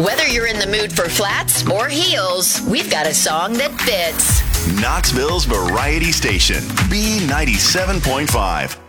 Whether you're in the mood for flats or heels, we've got a song that fits. Knoxville's Variety Station, B97.5.